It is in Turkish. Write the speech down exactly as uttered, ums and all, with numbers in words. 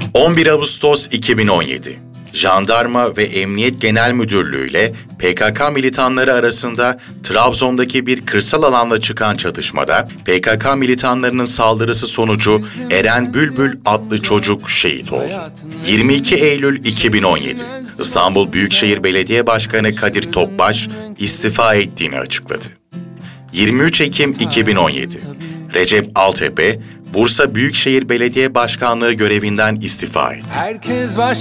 on bir Ağustos iki bin on yedi. Jandarma ve Emniyet Genel Müdürlüğü ile P K K militanları arasında Trabzon'daki bir kırsal alanda çıkan çatışmada P K K militanlarının saldırısı sonucu Eren Bülbül adlı çocuk şehit oldu. yirmi iki Eylül iki bin on yedi. İstanbul Büyükşehir Belediye Başkanı Kadir Topbaş istifa ettiğini açıkladı. yirmi üç Ekim iki bin on yedi. Recep Altepe, Bursa Büyükşehir Belediye Başkanlığı görevinden istifa etti.